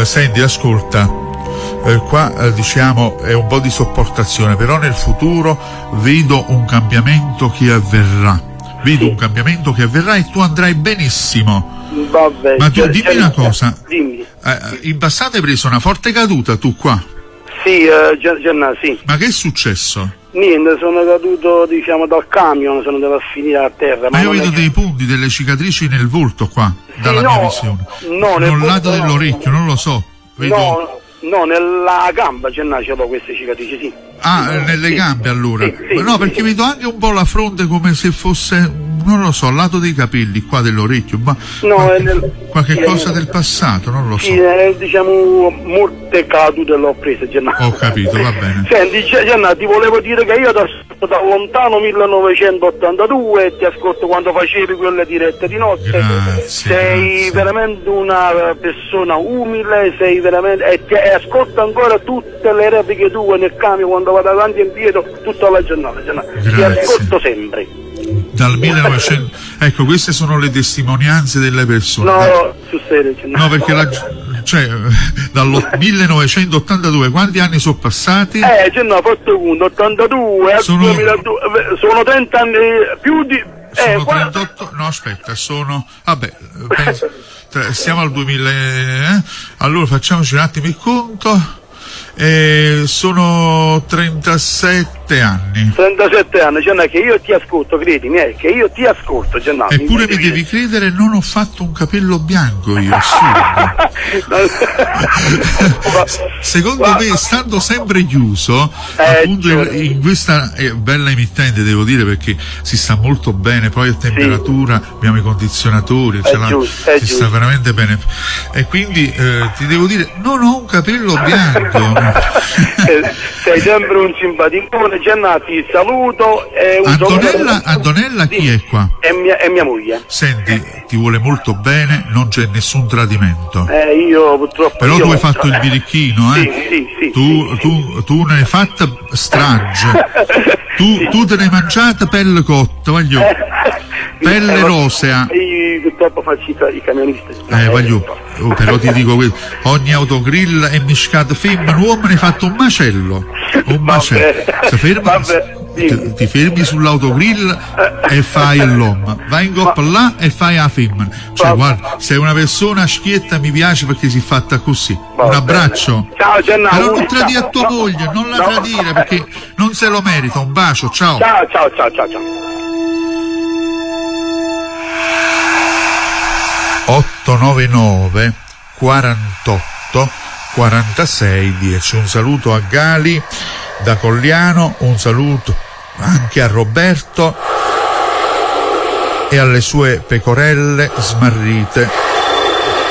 Senti, ascolta, qua diciamo è un po' di sopportazione, però nel futuro vedo un cambiamento che avverrà. Un cambiamento che avverrà e tu andrai benissimo. Vabbè, ma tu dimmi una cosa. Dimmi. In passato hai preso una forte caduta tu qua? Sì, sì. Ma che è successo? Niente, sono caduto dal camion, sono andato a finire a terra. Ma io vedo dei punti, delle cicatrici nel volto qua, dalla mia visione. No, nel lato dell'orecchio, non lo so. Vedo... No, nella gamba ce l'ho queste cicatrici, sì. Nelle gambe allora? Sì, no, perché vedo anche un po' la fronte come se fosse, non lo so, al lato dei capelli, qua dell'orecchio, qualche cosa del passato, non lo so. Sì, diciamo, molte cadute l'ho prese, Gennaro. Ho capito, va bene. Senti, Gennaro, ti volevo dire che io da lontano 1982 e ti ascolto quando facevi quelle dirette di notte. Sei veramente una persona umile, sei veramente e ascolto ancora tutte le repliche tue nel camion quando vado avanti e indietro tutta la giornata. Ti ascolto sempre. Dal 1900, ecco, queste sono le testimonianze delle persone. No, sul serio. No, perché dal 1982 quanti anni sono passati? Fatto conto, 82 al 2002, sono 30 anni più di... sono 38, no aspetta, penso, siamo al 2000, allora facciamoci un attimo il conto. Sono 37 anni. 37 anni, che io ti ascolto, credimi, che io ti ascolto, Gennaro. Eppure mi devi credere, non ho fatto un capello bianco io, secondo me, stando sempre chiuso, appunto in questa bella emittente, devo dire, perché si sta molto bene, poi a temperatura, abbiamo i condizionatori, si sta veramente bene. E quindi ti devo dire, non ho un capello bianco. Sei sempre un simpaticone, Gennaro, ti saluto. Antonella chi è qua? È mia moglie. Senti, ti vuole molto bene, non c'è nessun tradimento. Io purtroppo. Però tu hai fatto il birichino, Sì. Tu ne hai fatta strage. Tu te ne hai mangiata pelle cotta, voglio. Pelle rosea. Io purtroppo faccio i camionisti. Però ti dico questo, ogni autogrill è miscato femmina, uomo ne hai fatto un macello. Ti fermi sull'autogrill e fai l'uomo, vai in coppa là e fai la femmina. Guarda, sei una persona schietta, mi piace perché si è fatta così. Un abbraccio. Ciao Gennaro. Però non tradire a tua moglie, non la tradire perché non se lo merita. Un bacio, ciao. Ciao. 899 48 46 10. Un saluto a Gali da Cogliano, un saluto anche a Roberto e alle sue pecorelle smarrite.